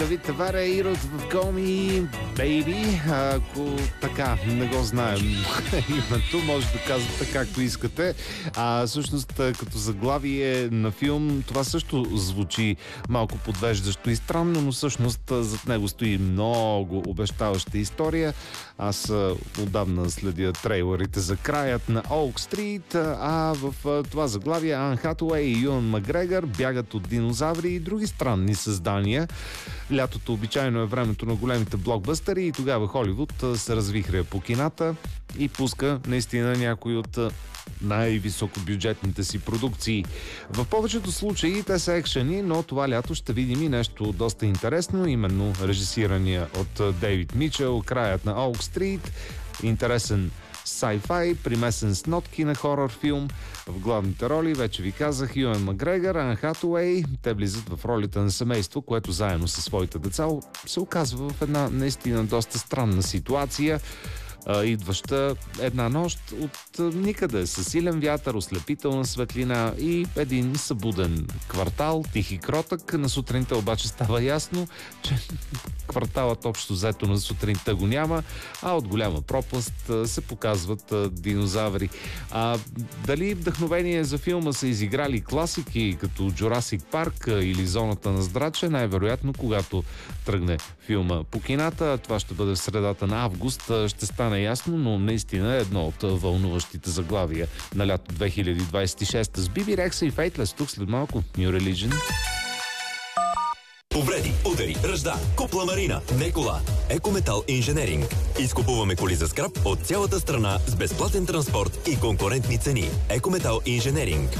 Давид Тавара и Ирод в Call Me Baby. Ако така не го знаем името, може да казвате както искате. Всъщност, като заглавие на филм, това също звучи малко подвеждащо и странно, но всъщност зад него стои много обещаваща история. Аз отдавна следя трейлерите за краят на Олк Стрит, а в това заглавие Ан Хатуей и Юан Макгрегор бягат от динозаври и други странни създания. Лятото обичайно е времето на големите блокбъстери и тогава Холивуд се развихря по кината и пуска наистина някои от най-високобюджетните си продукции. В повечето случаи те са екшени, но това лято ще видим и нещо доста интересно, именно режисирания от Дейвид Мичел краят на Олк Стрит. Интересен sci-fi, примесен с нотки на хорор филм. В главните роли, вече ви казах, Юан Макгрегор, Ан Хатуей. Те влизат в ролята на семейство, което заедно със своите деца се оказва в една наистина доста странна ситуация, идваща една нощ от никъде, със силен вятър, ослепителна светлина и един събуден квартал, тих и кротък. На сутринта обаче става ясно, че кварталът общо взето на сутринта го няма, а от голяма пропаст се показват динозаври. Дали вдъхновение за филма са изиграли класики като Jurassic Park или Зоната на здраче? Най-вероятно, когато тръгне филма по кината, това ще бъде в средата на август, ще стане ясно, но наистина е едно от вълнуващите заглавия на лято 2026 с Биби Рекса и Фейтлес. Тук след малко New Religion. Повреди, удари, ръжда, купла марина, не кола. Екометал инженеринг. Изкупуваме коли за скрап от цялата страна с безплатен транспорт и конкурентни цени. Екометал инженеринг.